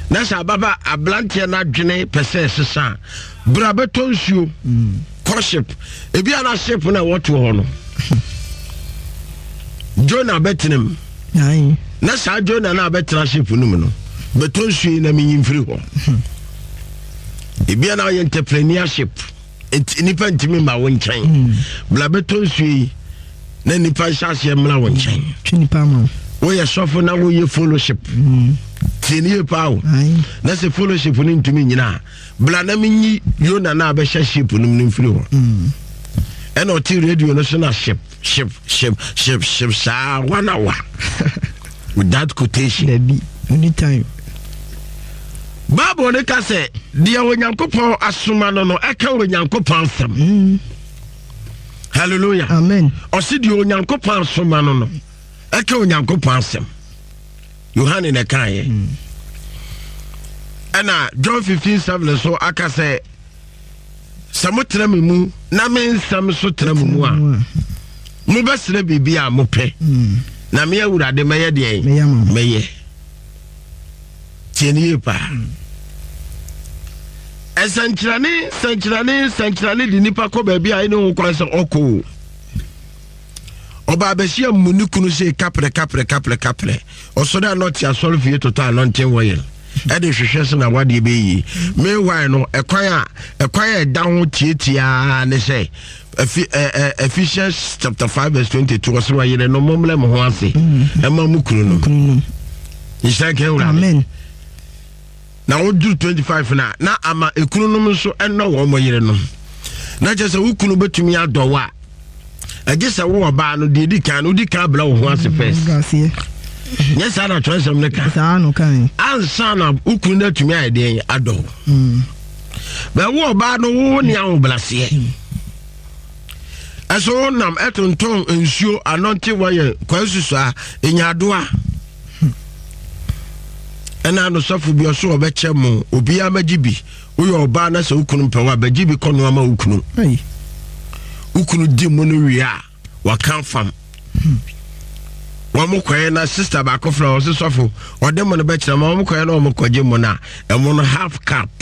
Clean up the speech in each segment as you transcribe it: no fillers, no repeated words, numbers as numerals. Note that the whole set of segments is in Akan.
na sa baba ablante na dwene pese sesa bra betonsuo worship ebi ana ship na what ho no Jonah betinem ai na sa Jonah na betra ship no mu no betonsuo na menyimfiri ho ebi ana entrepreneurship nipa ntimi ma won nkyɛn bla betonsuo na nipa hyase mla won nkyɛn nipa ma wo ye sofo na wo ye fellowship tinie pawo na se fellowship ni ntumi nyina bla na menyi Yona na be ship no mfiri ho and o ti radio no so na ship sa 1 hour with that quotation anytime Bible ne ka se dia onyankopon asoma no no eka onyankopon asem hallelujah amen o se dia onyankopon asoma no no eka onyankopon asem Yohane ne kan ye ana John 15:7 so aka se samotra mu na mensam so tra mu a mo besre bibia mo pe na me awurade meye de meye tienie pa sanchirani di nipa ko ba bia ine ho kwan se oko oba besia munikunu se kapre osoda not ya solve you total anointing oil e de hwehwe se na wade be yi meanwhile no ekwan da ho tietia ne se Ephesians chapter 5 verse 22 so wayere no momle mo ho ase e ma mukunu no amen na wo do 25 na ama ekunu no so eno wo mo yere no na je se wukunu betumi adowa age se wo ba no de di kan bla wo ho ase first yes ana transam ne kan sa no kan ansa na ukunu na tumi ayede ado ba wo ba no wo ni an blase aso nam etonton nsuo anonte waye kwasusu a enyadoa ena no safu bi oso obeche mu obi amagibi uyo oba na se ukunu pewa bagibi kono ama ukunu ukunu di mu no wi a wa kan fam wa mo kwaye na sister ba ko fra o se safu ode mo no beche ma mo kwaye na o mo kwaje mo na e mo no half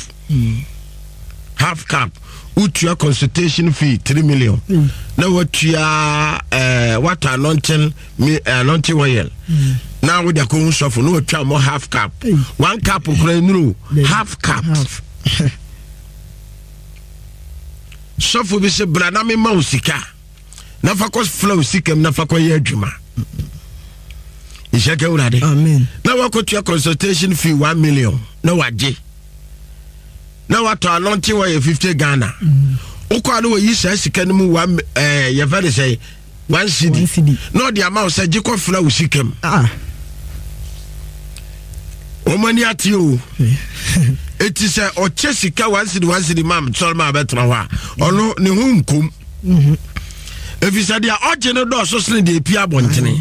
cap utua consultation fee 3 million na watua what anointing oil now with the cool soft no watua more half cup 1 cup okra nuru half cup sofu bi se bra na me ma usika na fa ko flow sikam na fa ko ye adwuma ishake urade amen na wakotua consultation fee 1 million na waje na what anointing oil 50 Ghana ukwa no yi sa sika no mu ye very say 1 cedi no the amount say jiko fla usikam o mani atio eti say o chesika 1 cedi mam tsolma betra ho ono ne hu nkom efisa dia oje no do so sene de pia bontene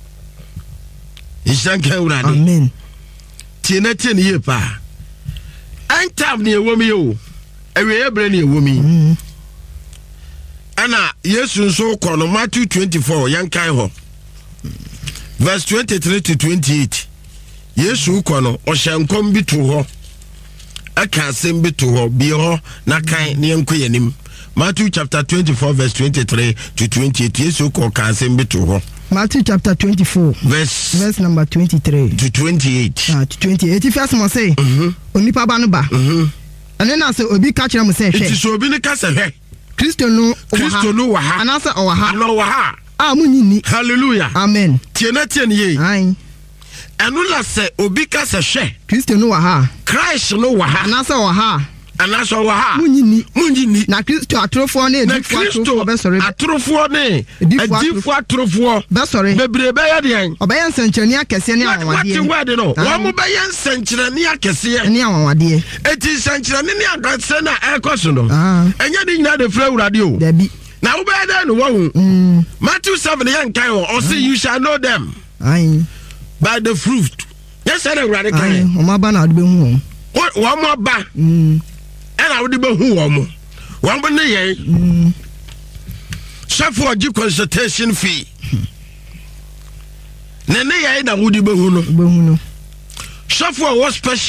isanka urade amen tiene ye pa antam ne ewomi yo ewe ebre ne ewomi ana Yesu nso kono Matthew 24 yankan ho verse 23 to 28 Yesu kono o hyankom bi to ho aka asem bi to ho bi ho na kan ne enkoyanim Matthew chapter 24 verse 23 to 28 Yesu ko ka asem bi to ho Matthew chapter 24 verse number 23 to 28 to 28 if you must say onipa ba no ba and then say obi ka kira mo say hwe it so obi ne ka say hwe Kristo no wa ha anasa o wa ha no wa ha munyini hallelujah amen tie ne ye ai enu la say obi ka say hwe Kristo no wa ha Christ no wa ha anasa wa ha anaso wa ha munyini na Kristo atrofo na edifo atrofo be sore atrofo ne edifo atrofo be sore bebrebe ya de obeya nsankyerani akese ne awawade what word no wa mo beya nsankyerani akese ne awawade eti nsankyerani ne akese na ekoso no enya de nyina de fra urade o dabi na wo beya da no wo hu Matthew 7 yan kai o say you shall know them by the fruit yes I urade kai o ma ba na ade be hu wo mo ba ena wodi be hu wo mo won be ne ye sefo oji consultation fee ne ye na wodi be hu no sefo wo special